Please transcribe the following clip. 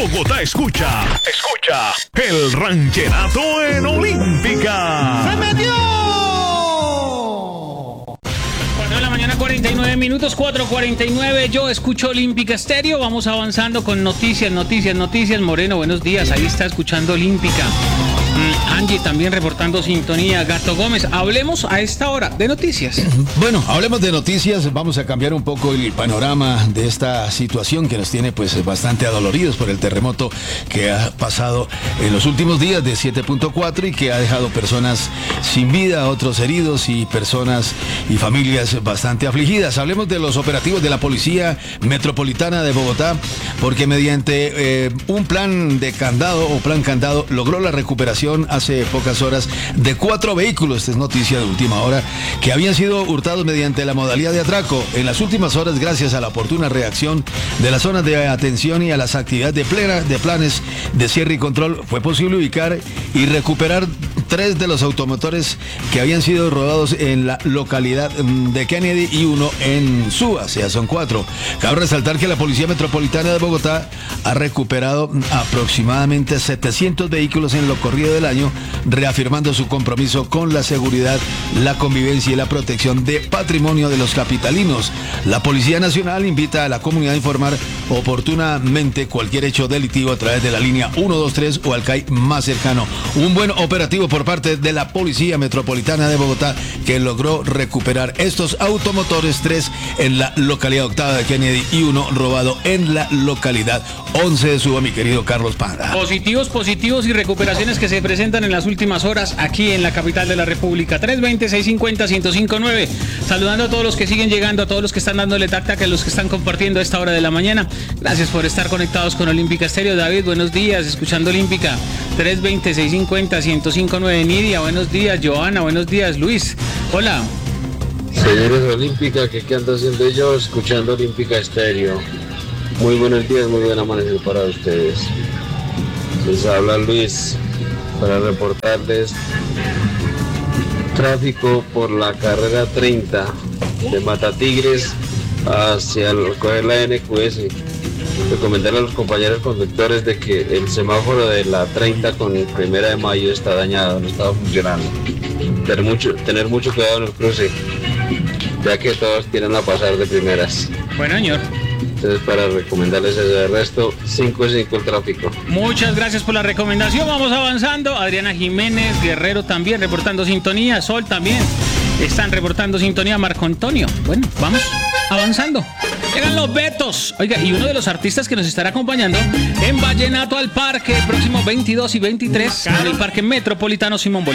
Bogotá escucha el ranchenato en Olímpica. ¡Se metió! 4 de la mañana, 49 minutos, 4:49. Yo escucho Olímpica Estéreo. Vamos avanzando con noticias. Moreno, buenos días. Ahí está escuchando Olímpica. Angie también reportando sintonía. Gato Gómez, hablemos a esta hora de noticias. Bueno, hablemos de noticias. Vamos a cambiar un poco el panorama de esta situación que nos tiene pues bastante adoloridos por el terremoto que ha pasado en los últimos días de 7.4 y que ha dejado personas sin vida, otros heridos y personas y familias bastante afligidas. Hablemos de los operativos de la Policía Metropolitana de Bogotá, porque mediante un plan candado logró la recuperación hace pocas horas de 4 vehículos, esta es noticia de última hora, que habían sido hurtados mediante la modalidad de atraco. En las últimas horas, gracias a la oportuna reacción de las zonas de atención y a las actividades de planes de cierre y control, fue posible ubicar y recuperar 3 de los automotores que habían sido robados en la localidad de Kennedy y uno en Suba, o sea, son 4. Cabe resaltar que la Policía Metropolitana de Bogotá ha recuperado aproximadamente 700 vehículos en lo corrido del año, reafirmando su compromiso con la seguridad, la convivencia y la protección de patrimonio de los capitalinos. La Policía Nacional invita a la comunidad a informar oportunamente cualquier hecho delictivo a través de la línea 123 o al CAI más cercano. Un buen operativo por parte de la Policía Metropolitana de Bogotá, que logró recuperar estos automotores, 3 en la localidad octava de Kennedy y uno robado en la localidad 11 de Suba, mi querido Carlos Parra. Positivos y recuperaciones que se presentan en las últimas horas aquí en la capital de la República. 320-650-1059. Saludando a todos los que siguen llegando, a todos los que están dándole tac-tac, a los que están compartiendo a esta hora de la mañana. Gracias por estar conectados con Olímpica Estéreo. David, buenos días, escuchando Olímpica. 320-650-1059. Nidia, buenos días. Joana, buenos días. Luis, hola. Señores de Olímpica, ¿qué ando haciendo yo? Escuchando Olímpica Estéreo. Muy buenos días, muy buen amanecer para ustedes. Les habla Luis para reportarles tráfico por la carrera 30 de Matatigres hacia coger la NQS. Recomendarle a los compañeros conductores de que el semáforo de la 30 con el 1 de mayo está dañado, no está funcionando. Tener mucho cuidado en el cruce, ya que todos tienen a pasar de primeras. Bueno, señor. Entonces, para recomendarles eso, de resto, 5-5 el tráfico. Muchas gracias por la recomendación. Vamos avanzando. Adriana Jiménez, Guerrero también reportando sintonía. Sol también están reportando sintonía. Marco Antonio. Bueno, vamos avanzando. Llegan los Betos. Oiga, y uno de los artistas que nos estará acompañando en Vallenato al Parque el próximo 22 y 23 en el Parque Metropolitano Simón Bolívar.